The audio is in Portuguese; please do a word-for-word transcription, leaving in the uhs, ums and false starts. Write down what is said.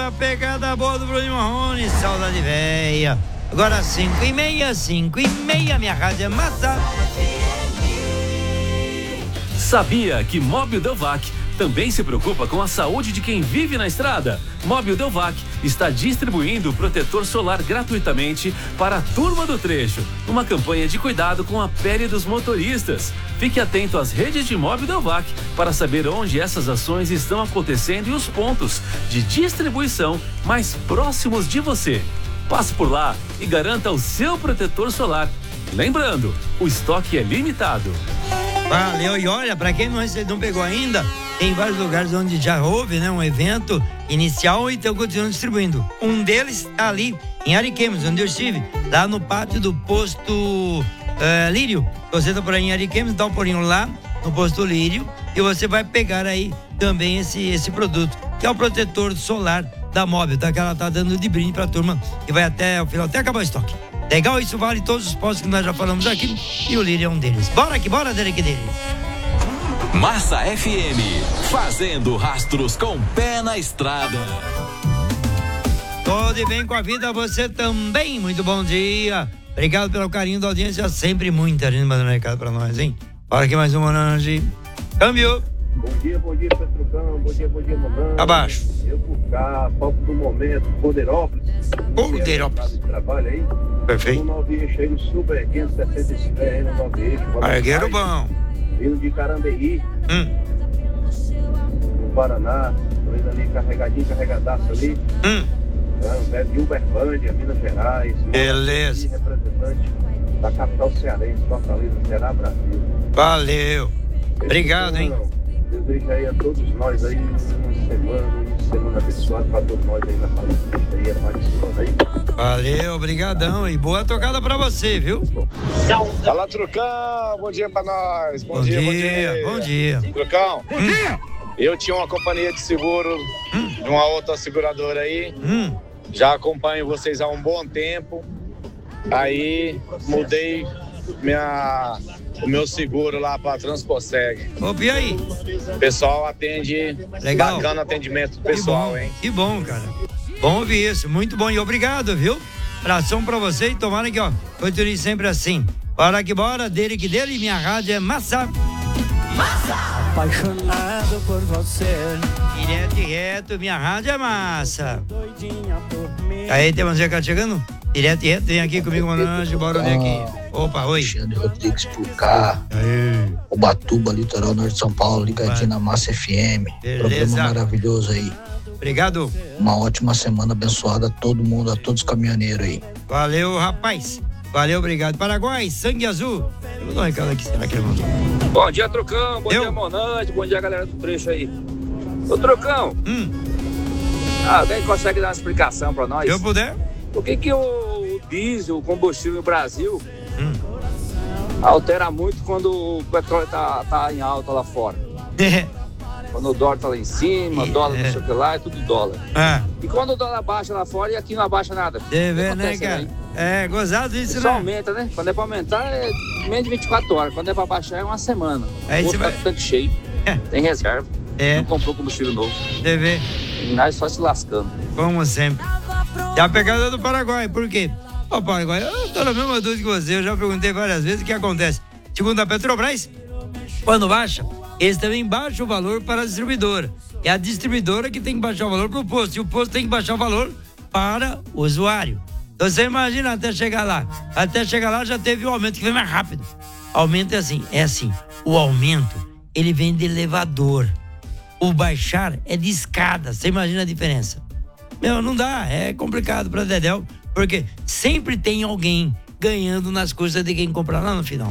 A pegada boa do Bruno Marrone, saudade véia. Agora cinco e meia, cinco e meia, minha rádio é massa. Sabia que Móbil Delvac também se preocupa com a saúde de quem vive na estrada? Móbil Delvac está distribuindo protetor solar gratuitamente para a turma do trecho. Uma campanha de cuidado com a pele dos motoristas. Fique atento às redes de Móbil Delvac para saber onde essas ações estão acontecendo e os pontos de distribuição mais próximos de você. Passe por lá e garanta o seu protetor solar. Lembrando, o estoque é limitado. Valeu, e olha, pra quem não, não pegou ainda, tem vários lugares onde já houve, né, um evento inicial e estão continuando distribuindo. Um deles está ali em Ariquemes, onde eu estive, lá no pátio do posto uh, Lírio. Você tá por aí em Ariquemes, dá um pulinho lá no posto Lírio e você vai pegar aí também esse, esse produto, que é o protetor solar da Móbil, tá? Que ela tá dando de brinde pra turma e vai até o final, até acabar o estoque. Legal, isso vale todos os postos que nós já falamos aqui e o Lírio é um deles. Bora que bora, Derek dele. Massa F M, fazendo rastros com pé na estrada. Tudo e bem com a vida, você também, muito bom dia. Obrigado pelo carinho da audiência, sempre muita gente mandando recado pra nós, hein? Bora aqui mais uma hoje. Câmbio. Bom dia, bom dia, Petrucão. Bom dia, bom dia, mamãe. Abaixo. Eu por cá, palco do momento, Poderópolis. Poderópolis. Trabalho aí. Perfeito. No nove eixo aí, no Super quinhentos e sessenta e cinco, aí no nove eixo. Argueiro bom. Vindo de Carambeí. Hum. No Paraná. Tô indo ali carregadinho, carregadaço ali. Hum. É, de Uberlândia, Minas Gerais. Beleza. Representante da capital cearense, Fortaleza, Ceará, Brasil. Valeu. Obrigado, hein? Desejo aí a todos nós aí uma semana, uma semana abençoada para todos nós aí na Palestina aí, aparecendo aí. Valeu, brigadão e boa tocada pra você, viu? Fala, Trucão, bom dia pra nós. Bom, Bom dia, dia, bom bom dia. dia. Trucão, Bom dia. eu tinha uma companhia de seguro Hum. de uma outra seguradora aí. Hum. Já acompanho vocês há um bom tempo. Aí mudei minha, o meu seguro lá pra Transposseg. Ô, e aí? O pessoal atende, Legal. bacana atendimento do Que pessoal, bom, hein? que bom, cara. Bom ouvir isso, muito bom e obrigado, viu? Abração pra você e tomara que, ó, continue sempre assim. Bora que bora, dele que dele, minha rádio é massa. Massa! Apaixonado por você. Direto e reto, minha rádio é massa. Doidinha por mim. Aí, tem mais um recado chegando? Direto e reto, vem aqui comigo, Manange, bora ver aqui. Opa, oi. Alexandre Rodrigues por cá, Aí. Ubatuba, litoral norte de São Paulo, ligadinho na Massa F M. Beleza. Programa maravilhoso aí. Obrigado. Uma ótima semana abençoada a todo mundo, a todos os caminhoneiros aí. Valeu, rapaz. Valeu, obrigado. Paraguai, sangue azul. Eu vou dar um recado aqui, será que ele mandou? Bom dia, Trucão. Bom Eu? dia, Monante. Bom dia, galera do trecho aí. Ô, Trucão, Hum, ah, alguém consegue dar uma explicação pra nós? se eu puder. Por que que o, o diesel, o combustível no Brasil, Hum. altera muito quando o petróleo tá, tá em alta lá fora? Quando o dólar tá lá em cima, É. dólar não sei o que lá, é tudo dólar. Ah, E quando o dólar baixa lá fora e aqui não abaixa nada? deve ver, O que né, acontece, cara? É, gozado isso, Só né? aumenta, né? Quando é pra aumentar é menos de vinte e quatro horas. Quando é pra baixar é uma semana. Aí o outro você tá vai- com o tanque cheio. É. Tem reserva. É, Não comprou combustível novo. deve ver, E nós só se lascando. como sempre. E a pegada do Paraguai, por quê? Ó, Paraguai, eu tô na mesma dúvida que você, eu já perguntei várias vezes o que acontece. Segundo a Petrobras, quando baixa, eles também baixam o valor para a distribuidora. É a distribuidora que tem que baixar o valor para o posto, e o posto tem que baixar o valor para o usuário. Então você imagina até chegar lá. Até chegar lá já teve um aumento que vem mais rápido. Aumento é assim, é assim, o aumento, ele vem de elevador. O baixar é de escada, você imagina a diferença. Meu, não dá, é complicado pra Dedéu, porque sempre tem alguém ganhando nas custas de quem comprar lá no final.